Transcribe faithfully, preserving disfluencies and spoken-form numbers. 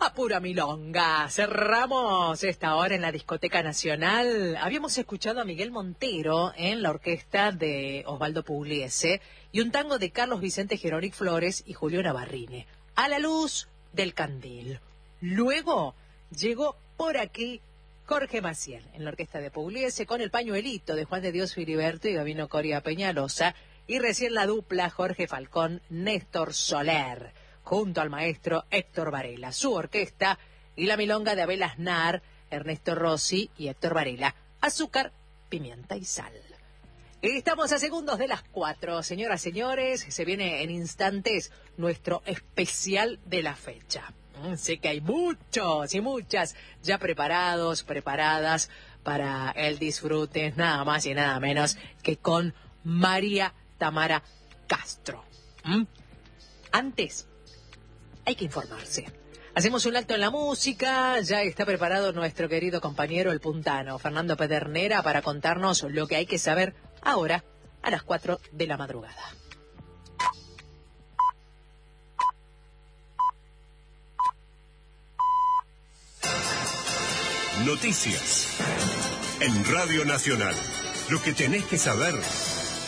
a pura milonga. Cerramos esta hora en la Discoteca Nacional. Habíamos escuchado a Miguel Montero en la orquesta de Osvaldo Pugliese y un tango de Carlos Vicente Geronic Flores y Julio Navarrine, A la luz del candil. Luego llegó por aquí Jorge Maciel en la orquesta de Pugliese con El pañuelito de Juan de Dios Filiberto y Gabino Coria Peñalosa, y recién la dupla Jorge Falcón, Néstor Soler, junto al maestro Héctor Varela, su orquesta, y la milonga de Abel Aznar, Ernesto Rossi y Héctor Varela, azúcar, pimienta y sal. Estamos a segundos de las cuatro, señoras y señores, se viene en instantes nuestro especial de la fecha. Sé que hay muchos y muchas ya preparados, preparadas para el disfrute, nada más y nada menos que con María Tamara Castro. ¿Mm? Antes, hay que informarse. Hacemos un alto en la música, ya está preparado nuestro querido compañero el puntano, Fernando Pedernera, para contarnos lo que hay que saber ahora a las cuatro de la madrugada. Noticias en Radio Nacional. Lo que tenés que saber